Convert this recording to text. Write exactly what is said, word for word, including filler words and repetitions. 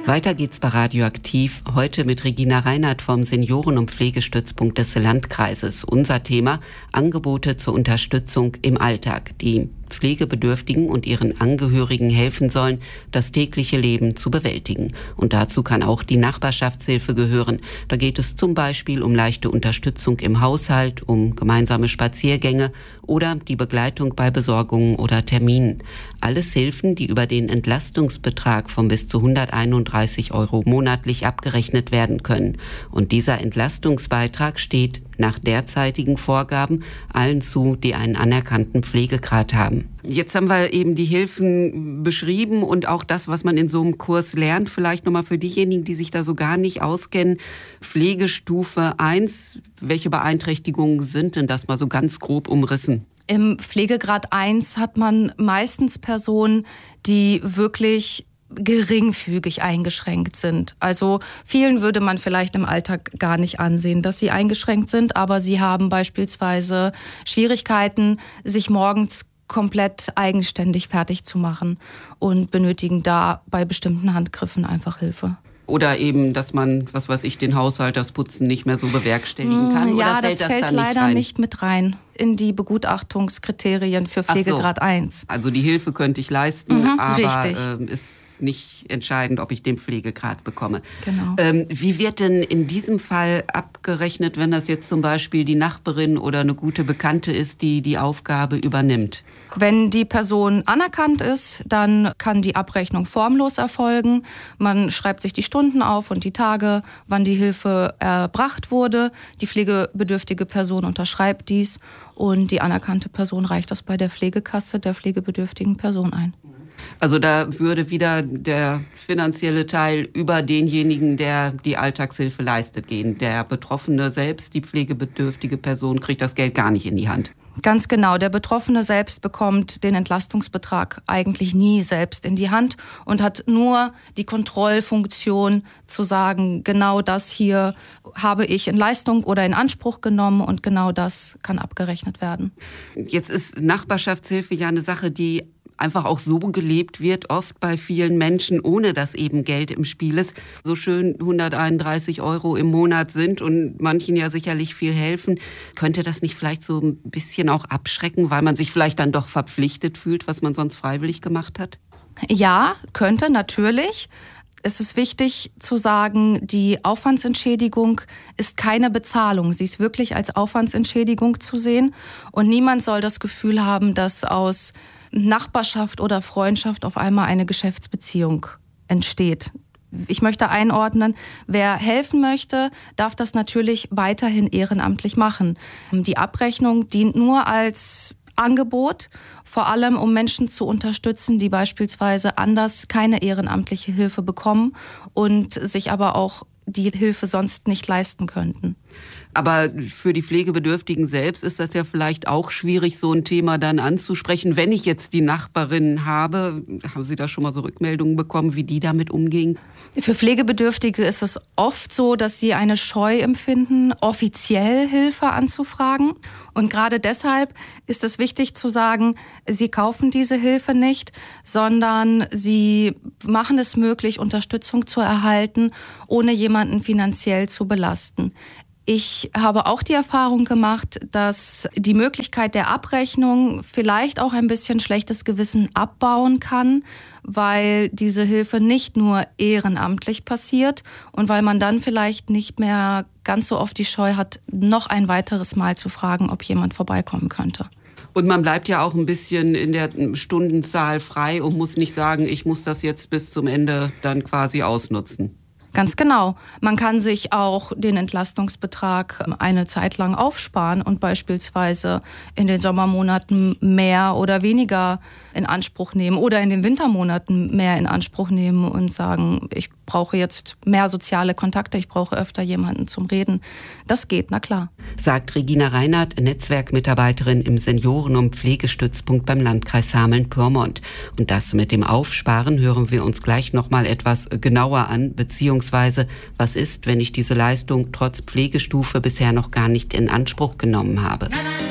Weiter geht's bei Radioaktiv, heute mit Regina Reinhardt vom Senioren- und Pflegestützpunkt des Landkreises. Unser Thema: Angebote zur Unterstützung im Alltag, die Pflegebedürftigen und ihren Angehörigen helfen sollen, das tägliche Leben zu bewältigen. Und dazu kann auch die Nachbarschaftshilfe gehören. Da geht es zum Beispiel um leichte Unterstützung im Haushalt, um gemeinsame Spaziergänge oder die Begleitung bei Besorgungen oder Terminen. Alles Hilfen, die über den Entlastungsbetrag von bis zu hunderteinunddreißig Euro monatlich abgerechnet werden können. Und dieser Entlastungsbeitrag steht nach derzeitigen Vorgaben allen zu, die einen anerkannten Pflegegrad haben. Jetzt haben wir eben die Hilfen beschrieben und auch das, was man in so einem Kurs lernt. Vielleicht nochmal für diejenigen, die sich da so gar nicht auskennen. Pflegestufe eins, welche Beeinträchtigungen sind denn das, mal so ganz grob umrissen? Im Pflegegrad eins hat man meistens Personen, die wirklich geringfügig eingeschränkt sind. Also vielen würde man vielleicht im Alltag gar nicht ansehen, dass sie eingeschränkt sind, aber sie haben beispielsweise Schwierigkeiten, sich morgens komplett eigenständig fertig zu machen und benötigen da bei bestimmten Handgriffen einfach Hilfe. Oder eben, dass man, was weiß ich, den Haushalt, das Putzen nicht mehr so bewerkstelligen kann? Ja, oder fällt das, das fällt dann leider nicht, rein? nicht mit rein in die Begutachtungskriterien für Pflegegrad eins. Also die Hilfe könnte ich leisten, Mhm, aber richtig. äh, ist nicht entscheidend, ob ich den Pflegegrad bekomme. Genau. Ähm, wie wird denn in diesem Fall abgerechnet, wenn das jetzt zum Beispiel die Nachbarin oder eine gute Bekannte ist, die die Aufgabe übernimmt? Wenn die Person anerkannt ist, dann kann die Abrechnung formlos erfolgen. Man schreibt sich die Stunden auf und die Tage, wann die Hilfe erbracht wurde. Die pflegebedürftige Person unterschreibt dies und die anerkannte Person reicht das bei der Pflegekasse der pflegebedürftigen Person ein. Also da würde wieder der finanzielle Teil über denjenigen, der die Alltagshilfe leistet, gehen. Der Betroffene selbst, die pflegebedürftige Person, kriegt das Geld gar nicht in die Hand. Ganz genau. Der Betroffene selbst bekommt den Entlastungsbetrag eigentlich nie selbst in die Hand und hat nur die Kontrollfunktion zu sagen, genau das hier habe ich in Leistung oder in Anspruch genommen und genau das kann abgerechnet werden. Jetzt ist Nachbarschaftshilfe ja eine Sache, die einfach auch so gelebt wird, oft bei vielen Menschen, ohne dass eben Geld im Spiel ist. So schön hunderteinunddreißig Euro im Monat sind und manchen ja sicherlich viel helfen. Könnte das nicht vielleicht so ein bisschen auch abschrecken, weil man sich vielleicht dann doch verpflichtet fühlt, was man sonst freiwillig gemacht hat? Ja, könnte natürlich. Es ist wichtig zu sagen, die Aufwandsentschädigung ist keine Bezahlung. Sie ist wirklich als Aufwandsentschädigung zu sehen. Und niemand soll das Gefühl haben, dass aus Nachbarschaft oder Freundschaft auf einmal eine Geschäftsbeziehung entsteht. Ich möchte einordnen, wer helfen möchte, darf das natürlich weiterhin ehrenamtlich machen. Die Abrechnung dient nur als Angebot, vor allem um Menschen zu unterstützen, die beispielsweise anders keine ehrenamtliche Hilfe bekommen und sich aber auch die Hilfe sonst nicht leisten könnten. Aber für die Pflegebedürftigen selbst ist das ja vielleicht auch schwierig, so ein Thema dann anzusprechen. Wenn ich jetzt die Nachbarin habe, haben Sie da schon mal so Rückmeldungen bekommen, wie die damit umgehen? Für Pflegebedürftige ist es oft so, dass sie eine Scheu empfinden, offiziell Hilfe anzufragen. Und gerade deshalb ist es wichtig zu sagen, sie kaufen diese Hilfe nicht, sondern sie machen es möglich, Unterstützung zu erhalten, ohne jemanden finanziell zu belasten. Ich habe auch die Erfahrung gemacht, dass die Möglichkeit der Abrechnung vielleicht auch ein bisschen schlechtes Gewissen abbauen kann, weil diese Hilfe nicht nur ehrenamtlich passiert und weil man dann vielleicht nicht mehr ganz so oft die Scheu hat, noch ein weiteres Mal zu fragen, ob jemand vorbeikommen könnte. Und man bleibt ja auch ein bisschen in der Stundenzahl frei und muss nicht sagen, ich muss das jetzt bis zum Ende dann quasi ausnutzen. Ganz genau. Man kann sich auch den Entlastungsbetrag eine Zeit lang aufsparen und beispielsweise in den Sommermonaten mehr oder weniger in Anspruch nehmen oder in den Wintermonaten mehr in Anspruch nehmen und sagen, ich brauche jetzt mehr soziale Kontakte, ich brauche öfter jemanden zum Reden. Das geht, na klar. Sagt Regina Reinhardt, Netzwerkmitarbeiterin im Senioren- und Pflegestützpunkt beim Landkreis Hameln-Pyrmont. Und das mit dem Aufsparen hören wir uns gleich noch mal etwas genauer an, beziehungsweise was ist, wenn ich diese Leistung trotz Pflegestufe bisher noch gar nicht in Anspruch genommen habe.